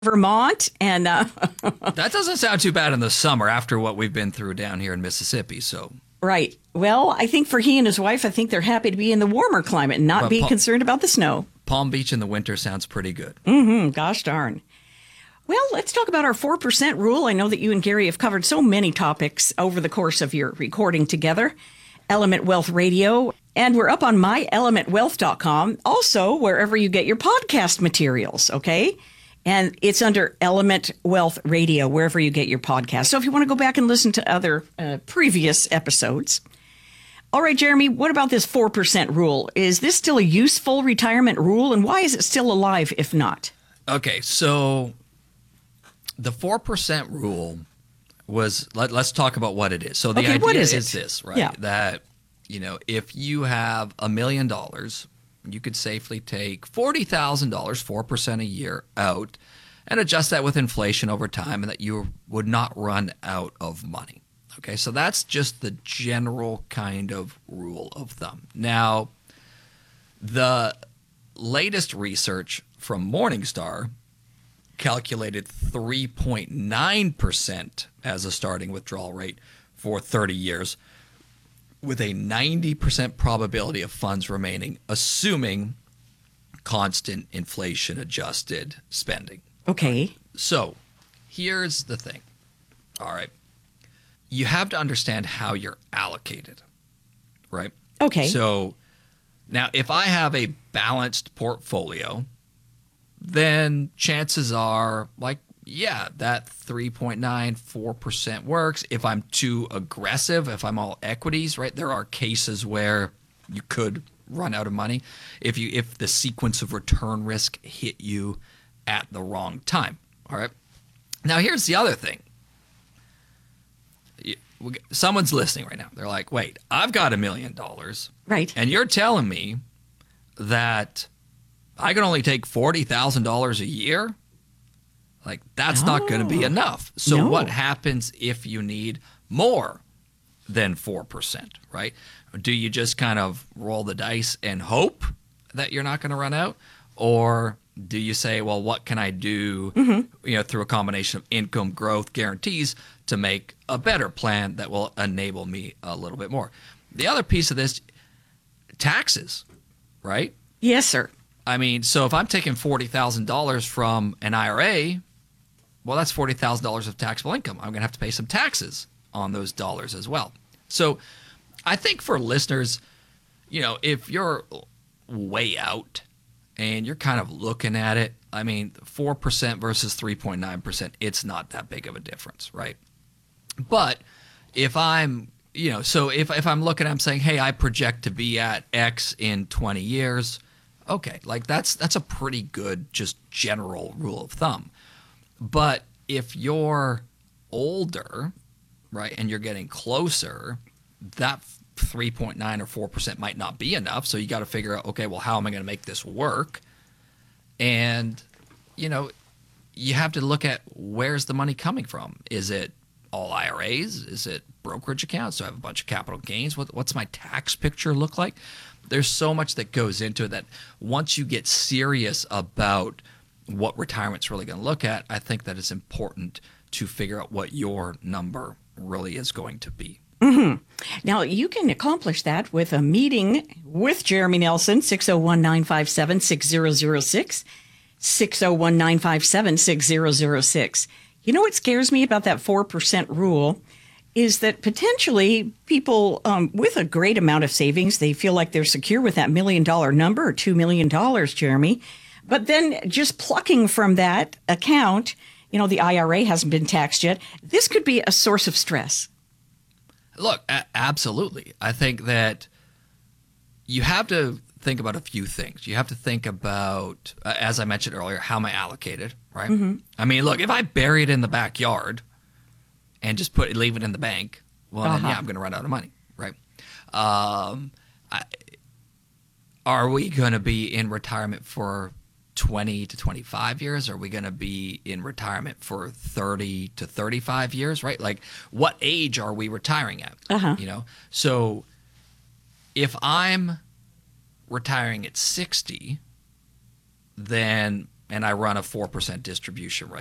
Vermont. And That doesn't sound too bad in the summer after what we've been through down here in Mississippi. So, right. Well, I think for he and his wife, I think they're happy to be in the warmer climate and not be concerned about the snow. Palm Beach in the winter sounds pretty good. Gosh darn. Well, let's talk about our 4% rule. I know that you and Gary have covered so many topics over the course of your recording together. Element Wealth Radio. And we're up on myelementwealth.com. Also, wherever you get your podcast materials, okay? And it's under Element Wealth Radio, wherever you get your podcast. So if you want to go back and listen to other previous episodes. All right, Jeremy, what about this 4% rule? Is this still a useful retirement rule? And why is it still alive if not? Okay, so the 4% rule was, let's talk about what it is. So the idea is this, right? Yeah. That, if you have $1 million, you could safely take $40,000, 4% a year out, and adjust that with inflation over time, and that you would not run out of money. Okay, so that's just the general kind of rule of thumb. Now, the latest research from Morningstar calculated 3.9% as a starting withdrawal rate for 30 years, with a 90% probability of funds remaining, assuming constant inflation-adjusted spending. Okay. So here's the thing. All right. You have to understand how you're allocated, right? Okay. So now if I have a balanced portfolio, then chances are that 3.94% works. If I'm too aggressive, if I'm all equities, right, there are cases where you could run out of money if the sequence of return risk hit you at the wrong time. All right. Now here's the other thing. Someone's listening right now. They're like, wait, I've got $1 million. Right. And you're telling me that I can only take $40,000 a year? That's not going to be enough. So what happens if you need more than 4%, right? Do you just kind of roll the dice and hope that you're not going to run out? Or do you say, well, what can I do, through a combination of income growth guarantees to make a better plan that will enable me a little bit more? The other piece of this, taxes, right? Yes, sir. I mean, so if I'm taking $40,000 from an IRA, well, that's $40,000 of taxable income. I'm going to have to pay some taxes on those dollars as well. So I think for listeners, if you're way out and you're kind of looking at it, I mean, 4% versus 3.9%, it's not that big of a difference, right? But if I'm, if I'm looking, I'm saying, hey, I project to be at X in 20 years, okay, that's a pretty good just general rule of thumb. But if you're older, right, and you're getting closer, that 3.9 or 4% might not be enough. So you got to figure out, okay, well, how am I going to make this work? And, you have to look at where's the money coming from. Is it all IRAs? Is it brokerage accounts? Do I have a bunch of capital gains? What's my tax picture look like? There's so much that goes into it that once you get serious about what retirement's really going to look at, I think that it's important to figure out what your number really is going to be. Now, you can accomplish that with a meeting with Jeremy Nelson, 601-957-6006, 601-957-6006. You know what scares me about that 4% rule is that potentially people with a great amount of savings, they feel like they're secure with that $1 million number or $2 million, Jeremy. But then just plucking from that account, the IRA hasn't been taxed yet. This could be a source of stress. Look, absolutely. I think that you have to think about a few things. You have to think about, as I mentioned earlier, how am I allocated, right? Mm-hmm. I mean, look, if I bury it in the backyard and just leave it in the bank, well, then, I'm going to run out of money, right? Are we going to be in retirement for 20 to 25 years? Are we going to be in retirement for 30 to 35 years, right? Like, what age are we retiring at? So if I'm retiring at 60, then and I run a 4% distribution rate.